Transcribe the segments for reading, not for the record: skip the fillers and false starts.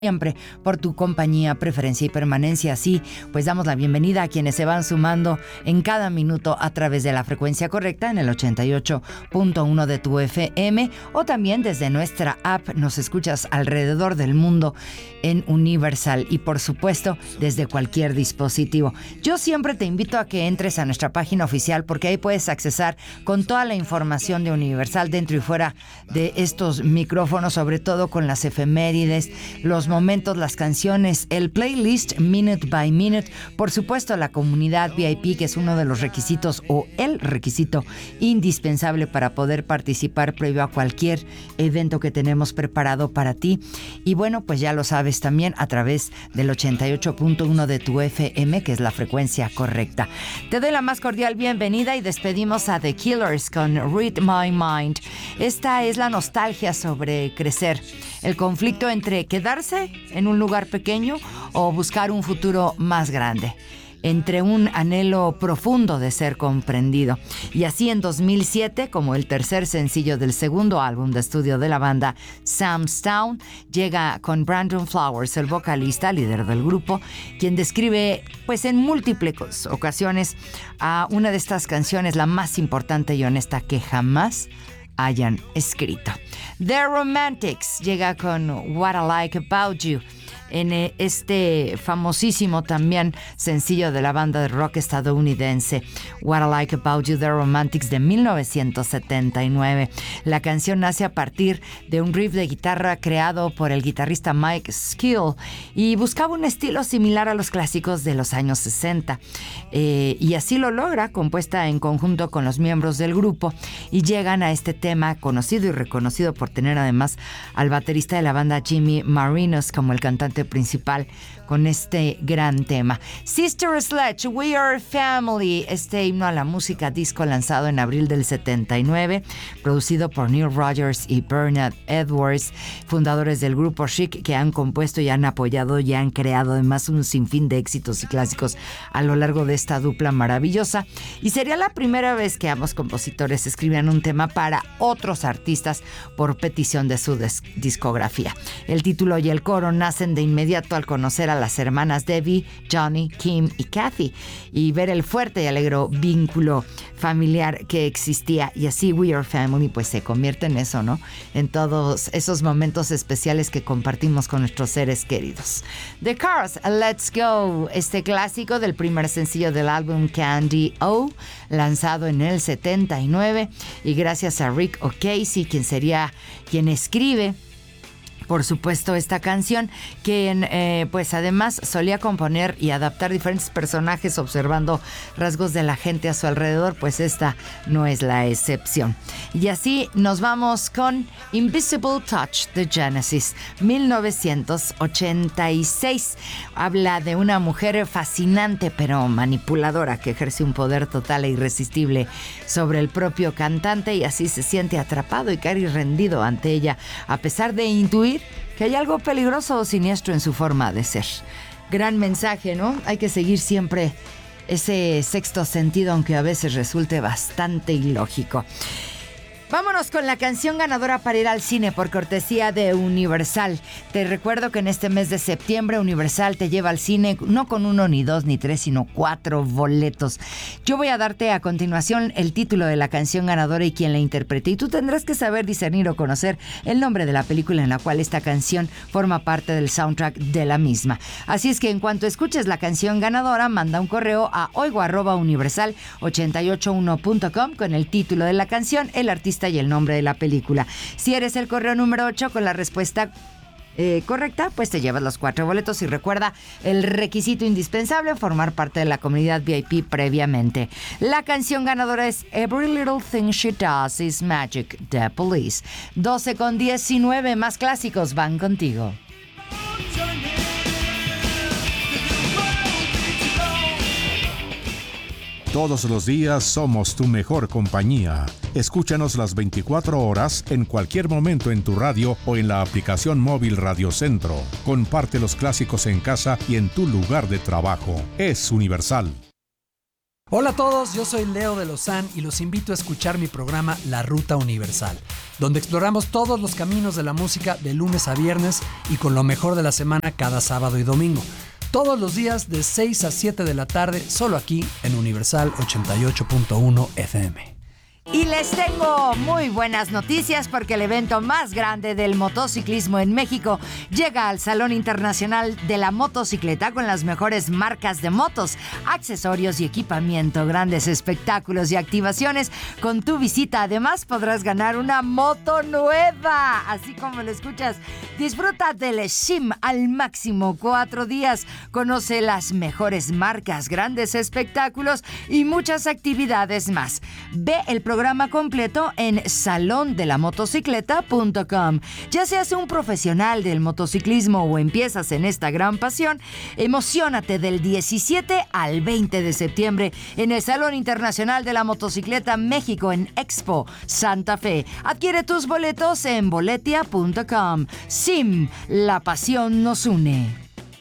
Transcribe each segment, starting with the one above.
siempre por tu compañía, preferencia y permanencia. Así, pues damos la bienvenida a quienes se van sumando en cada minuto a través de la frecuencia correcta en el 88.1 de tu FM, o también desde nuestra app nos escuchas alrededor del mundo en Universal y por supuesto desde cualquier dispositivo. Yo siempre te invito a que entres a nuestra página oficial porque ahí puedes accesar con toda la información de Universal dentro y fuera de estos micrófonos, sobre todo con las efemérides, los momentos, las canciones, el playlist Minute by Minute, por supuesto la comunidad VIP, que es uno de los requisitos o el requisito indispensable para poder participar previo a cualquier evento que tenemos preparado para ti. Y bueno, pues ya lo sabes también a través del 88.1 de tu FM, que es la frecuencia correcta. Te doy la más cordial bienvenida y despedimos a The Killers con Read My Mind. Esta es la nostalgia sobre crecer, el conflicto entre quedarse en un lugar pequeño o buscar un futuro más grande, entre un anhelo profundo de ser comprendido. Y así en 2007, como el tercer sencillo del segundo álbum de estudio de la banda, Sam's Town, llega con Brandon Flowers, el vocalista, líder del grupo, quien describe pues en múltiples ocasiones a una de estas canciones, la más importante y honesta que jamás hayan escrito. The Romantics llega con What I Like About You, en este famosísimo también sencillo de la banda de rock estadounidense What I Like About You, The Romantics, de 1979. La canción nace a partir de un riff de guitarra creado por el guitarrista Mike Skill y buscaba un estilo similar a los clásicos de los años 60. Y así lo logra, compuesta en conjunto con los miembros del grupo, y llegan a este tema conocido y reconocido por tener además al baterista de la banda Jimmy Marinos como el cantante principal con este gran tema. Sister Sledge, We Are Family, este himno a la música disco lanzado en abril del 79, producido por Neil Rogers y Bernard Edwards, fundadores del grupo Chic, que han compuesto y han apoyado y han creado además un sinfín de éxitos y clásicos a lo largo de esta dupla maravillosa. Y sería la primera vez que ambos compositores escribían un tema para otros artistas por petición de su discografía. El título y el coro nacen de inmediato al conocer a las hermanas Debbie, Johnny, Kim y Kathy y ver el fuerte y alegre vínculo familiar que existía, y así We Are Family pues se convierte en eso, ¿no? En todos esos momentos especiales que compartimos con nuestros seres queridos. The Cars, Let's Go, este clásico del primer sencillo del álbum Candy O, lanzado en el 79, y gracias a Rick O'Casey, quien escribe por supuesto esta canción, que pues además solía componer y adaptar diferentes personajes observando rasgos de la gente a su alrededor, pues esta no es la excepción. Y así nos vamos con Invisible Touch de Genesis, 1986. Habla de una mujer fascinante pero manipuladora que ejerce un poder total e irresistible sobre el propio cantante, y así se siente atrapado y casi rendido ante ella, a pesar de intuir que hay algo peligroso o siniestro en su forma de ser. Gran mensaje, ¿no? Hay que seguir siempre ese sexto sentido, aunque a veces resulte bastante ilógico. Vámonos con la canción ganadora para ir al cine por cortesía de Universal. Te recuerdo que en este mes de septiembre Universal te lleva al cine no con 1, ni 2, ni 3, sino 4 boletos. Yo voy a darte a continuación el título de la canción ganadora y quién la interprete, y tú tendrás que saber discernir o conocer el nombre de la película en la cual esta canción forma parte del soundtrack de la misma. Así es que en cuanto escuches la canción ganadora, manda un correo a oigo@universal881.com con el título de la canción, el artista y el nombre de la película. Si eres el correo número 8 con la respuesta correcta, pues te llevas los 4 boletos. Y recuerda el requisito indispensable: formar parte de la comunidad VIP previamente. La canción ganadora es Every Little Thing She Does Is Magic, The Police. 12:19, más clásicos van contigo. Todos los días somos tu mejor compañía. Escúchanos las 24 horas en cualquier momento en tu radio o en la aplicación móvil Radio Centro. Comparte los clásicos en casa y en tu lugar de trabajo. Es Universal. Hola a todos, yo soy Leo de Lozán y los invito a escuchar mi programa La Ruta Universal, donde exploramos todos los caminos de la música de lunes a viernes y con lo mejor de la semana cada sábado y domingo. Todos los días de 6 a 7 de la tarde, solo aquí en Universal 88.1 FM. Y les tengo muy buenas noticias porque el evento más grande del motociclismo en México llega al Salón Internacional de la Motocicleta con las mejores marcas de motos, accesorios y equipamiento, grandes espectáculos y activaciones. Con tu visita además podrás ganar una moto nueva, así como lo escuchas. Disfruta del SHIM al máximo 4 días. Conoce las mejores marcas, grandes espectáculos y muchas actividades más. Ve el programa completo en salondelamotocicleta.com. Ya seas un profesional del motociclismo o empiezas en esta gran pasión, emociónate del 17 al 20 de septiembre en el Salón Internacional de la Motocicleta México en Expo Santa Fe. Adquiere tus boletos en boletia.com. SIM, la pasión nos une.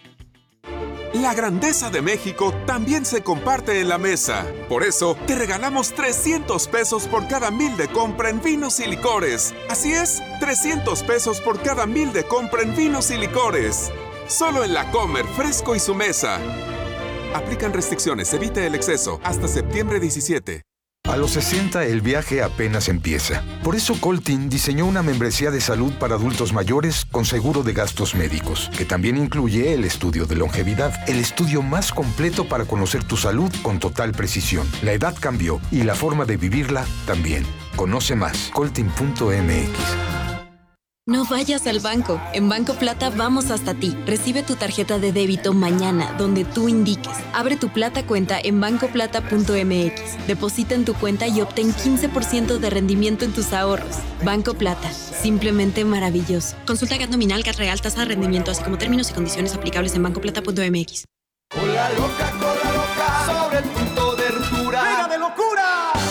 La grandeza de México también se comparte en la mesa. Por eso, te regalamos 300 pesos por cada 1,000 de compra en vinos y licores. Así es, 300 pesos por cada 1,000 de compra en vinos y licores. Solo en La Comer, Fresco y Su Mesa. Aplican restricciones, evite el exceso. Hasta septiembre 17. A los 60 el viaje apenas empieza. Por eso Coltin diseñó una membresía de salud para adultos mayores con seguro de gastos médicos, que también incluye el estudio de longevidad, el estudio más completo para conocer tu salud con total precisión. La edad cambió y la forma de vivirla también. Conoce más, coltin.mx. No vayas al banco. En Banco Plata vamos hasta ti. Recibe tu tarjeta de débito mañana, donde tú indiques. Abre tu Plata cuenta en bancoplata.mx. Deposita en tu cuenta y obtén 15% de rendimiento en tus ahorros. Banco Plata. Simplemente maravilloso. Consulta GAT nominal, GAT real, tasa de rendimiento, así como términos y condiciones aplicables en bancoplata.mx. Cola loca, sobre el punto de ruptura. ¡Venga de locura!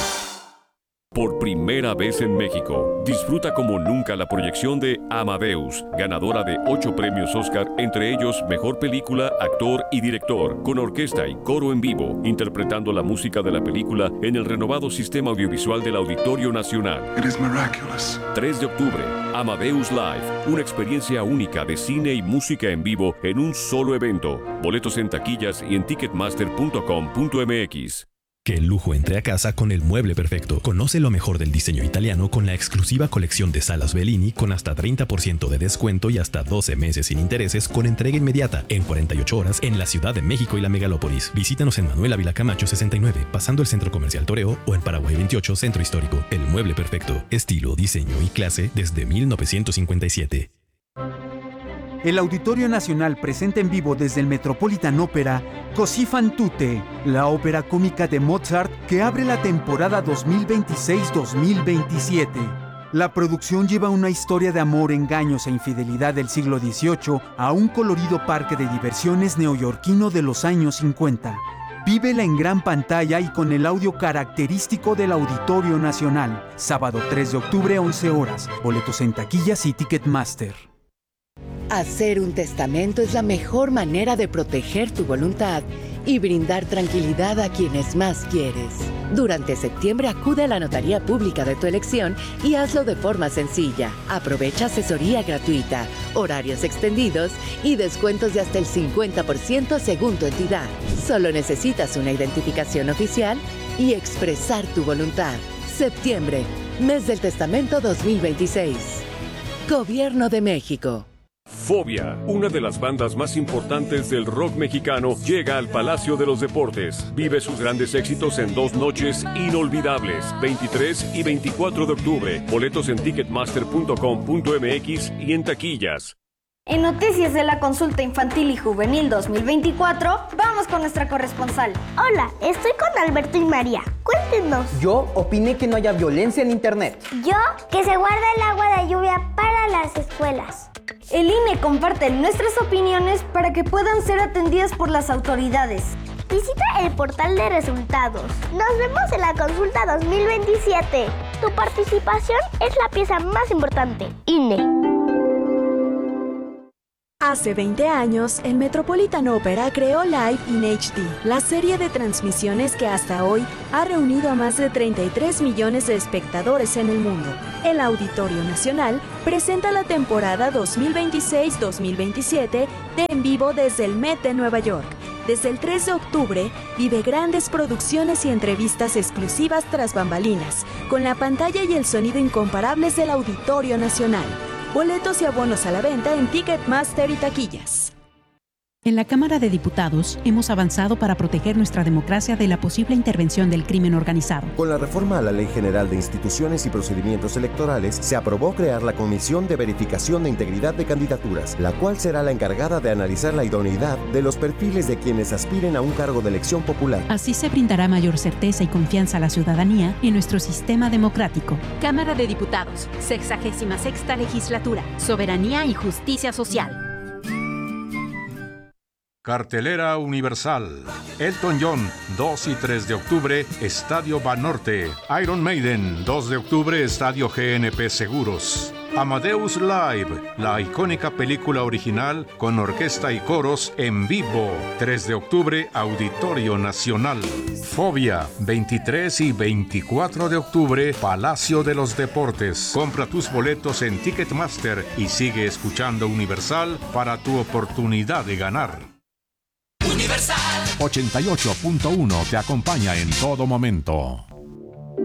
Por primera vez en México, disfruta como nunca la proyección de Amadeus, ganadora de 8 premios Oscar, entre ellos Mejor Película, Actor y Director, con orquesta y coro en vivo, interpretando la música de la película en el renovado sistema audiovisual del Auditorio Nacional. It is miraculous. 3 de octubre, Amadeus Live, una experiencia única de cine y música en vivo en un solo evento. Boletos en taquillas y en ticketmaster.com.mx. Que el lujo entre a casa con el mueble perfecto. Conoce lo mejor del diseño italiano con la exclusiva colección de salas Bellini con hasta 30% de descuento y hasta 12 meses sin intereses con entrega inmediata en 48 horas en la Ciudad de México y la megalópolis. Visítanos en Manuel Ávila Camacho 69, pasando el Centro Comercial Toreo, o en Paraguay 28, Centro Histórico. El mueble perfecto. Estilo, diseño y clase desde 1957. El Auditorio Nacional presenta en vivo desde el Metropolitan Opera Così fan tutte, la ópera cómica de Mozart que abre la temporada 2026-2027. La producción lleva una historia de amor, engaños e infidelidad del siglo XVIII a un colorido parque de diversiones neoyorquino de los años 50. Vívela en gran pantalla y con el audio característico del Auditorio Nacional. Sábado 3 de octubre, 11 horas. Boletos en taquillas y Ticketmaster. Hacer un testamento es la mejor manera de proteger tu voluntad y brindar tranquilidad a quienes más quieres. Durante septiembre acude a la notaría pública de tu elección y hazlo de forma sencilla. Aprovecha asesoría gratuita, horarios extendidos y descuentos de hasta el 50% según tu entidad. Solo necesitas una identificación oficial y expresar tu voluntad. Septiembre, mes del testamento 2026. Gobierno de México. Fobia, una de las bandas más importantes del rock mexicano, llega al Palacio de los Deportes. Vive sus grandes éxitos en 2 noches inolvidables, 23 y 24 de octubre. Boletos en ticketmaster.com.mx y en taquillas. En Noticias de la Consulta Infantil y Juvenil 2024, vamos con nuestra corresponsal. Hola, estoy con Alberto y María. Cuéntenos. Yo opiné que no haya violencia en internet. Yo, que se guarda el agua de lluvia para las escuelas. El INE comparte nuestras opiniones para que puedan ser atendidas por las autoridades. Visita el portal de resultados. Nos vemos en la consulta 2027. Tu participación es la pieza más importante. INE. Hace 20 años, el Metropolitan Opera creó Live in HD, la serie de transmisiones que hasta hoy ha reunido a más de 33 millones de espectadores en el mundo. El Auditorio Nacional presenta la temporada 2026-2027 de En Vivo desde el Met de Nueva York. Desde el 3 de octubre, vive grandes producciones y entrevistas exclusivas tras bambalinas, con la pantalla y el sonido incomparables del Auditorio Nacional. Boletos y abonos a la venta en Ticketmaster y taquillas. En la Cámara de Diputados hemos avanzado para proteger nuestra democracia de la posible intervención del crimen organizado. Con la reforma a la Ley General de Instituciones y Procedimientos Electorales, se aprobó crear la Comisión de Verificación de Integridad de Candidaturas, la cual será la encargada de analizar la idoneidad de los perfiles de quienes aspiren a un cargo de elección popular. Así se brindará mayor certeza y confianza a la ciudadanía en nuestro sistema democrático. Cámara de Diputados, 66ª Legislatura, Soberanía y Justicia Social. Cartelera Universal. Elton John, 2 y 3 de octubre, Estadio Banorte. Iron Maiden, 2 de octubre, Estadio GNP Seguros. Amadeus Live, la icónica película original con orquesta y coros en vivo. 3 de octubre, Auditorio Nacional. Fobia, 23 y 24 de octubre, Palacio de los Deportes. Compra tus boletos en Ticketmaster y sigue escuchando Universal para tu oportunidad de ganar. Universal 88.1 te acompaña en todo momento.